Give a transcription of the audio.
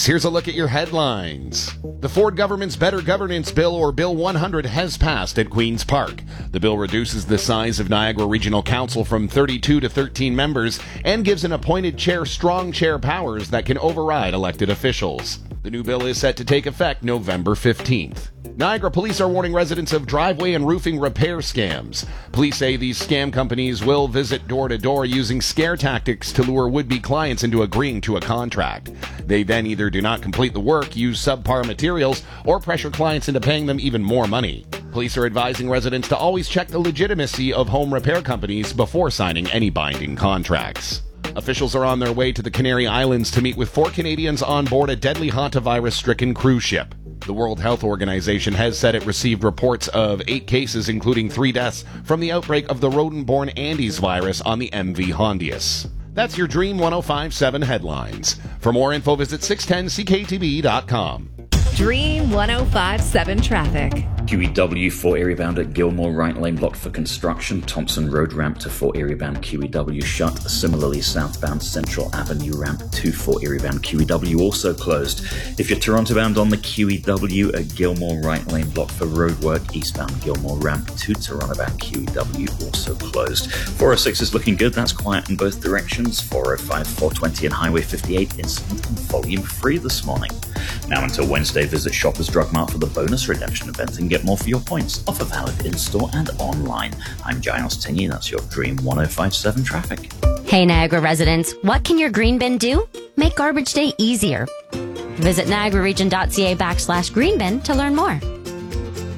news, here's a look at your headlines. The Ford government's Better Governance Bill, or Bill 100, has passed at Queen's Park. The bill reduces the size of Niagara Regional Council from 32 to 13 members and gives an appointed chair strong chair powers that can override elected officials. The new bill is set to take effect November 15th. Niagara police are warning residents of driveway and roofing repair scams. Police say these scam companies will visit door to door using scare tactics to lure would-be clients into agreeing to a contract. They then either do not complete the work, use subpar materials, or pressure clients into paying them even more money. Police are advising residents to always check the legitimacy of home repair companies before signing any binding contracts. Officials are on their way to the Canary Islands to meet with 4 Canadians on board a deadly hantavirus-stricken cruise ship. The World Health Organization has said it received reports of 8 cases, including 3 deaths, from the outbreak of the rodent-borne Andes virus on the MV Hondius. That's your Dream 105.7 headlines. For more info, visit 610ckTB.com. Dream 105.7 traffic. QEW 4 area bound at Gilmore, right lane blocked for construction. Thompson Road ramp to 4 area bound QEW shut. Similarly, southbound Central Avenue ramp to 4 area bound QEW also closed. If you're Toronto bound on the QEW at Gilmore, right lane blocked for roadwork. Eastbound Gilmore ramp to Toronto bound QEW also closed. 406 is looking good. That's quiet in both directions. 405, 420 and Highway 58 incident and volume free this morning. Now until Wednesday, visit Shoppers Drug Mart for the bonus redemption event and get more for your points. Offer valid in-store and online. I'm Giles Tinney, that's your Dream 105.7 traffic. Hey Niagara residents, what can your green bin do? Make garbage day easier. Visit niagararegion.ca/greenbin to learn more.